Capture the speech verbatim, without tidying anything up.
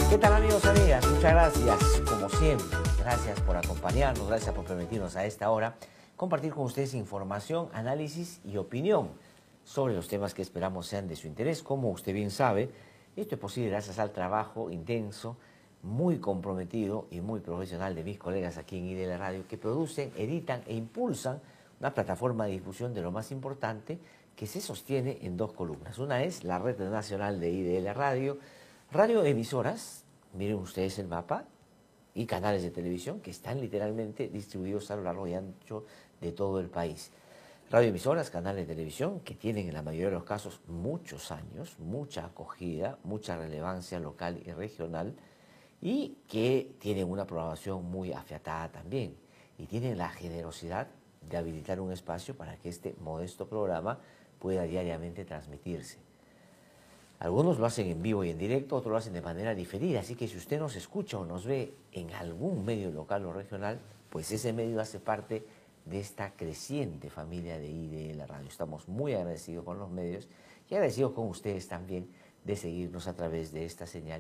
¿Qué tal, amigos y amigas? Muchas gracias, como siempre. Gracias por acompañarnos, gracias por permitirnos a esta hora compartir con ustedes información, análisis y opinión sobre los temas que esperamos sean de su interés. Como usted bien sabe, esto es posible gracias al trabajo intenso, muy comprometido y muy profesional de mis colegas aquí en I D L Radio, que producen, editan e impulsan una plataforma de difusión de lo más importante que se sostiene en dos columnas. Una es la Red Nacional de I D L Radio, radioemisoras, miren ustedes el mapa, y canales de televisión que están literalmente distribuidos a lo largo y ancho de todo el país. Radioemisoras, canales de televisión que tienen en la mayoría de los casos muchos años, mucha acogida, mucha relevancia local y regional, y que tienen una programación muy afiatada también, y tienen la generosidad de habilitar un espacio para que este modesto programa pueda diariamente transmitirse. Algunos lo hacen en vivo y en directo, otros lo hacen de manera diferida, así que si usted nos escucha o nos ve en algún medio local o regional, pues ese medio hace parte de esta creciente familia de I D L Radio. Estamos muy agradecidos con los medios y agradecidos con ustedes también de seguirnos a través de esta señal.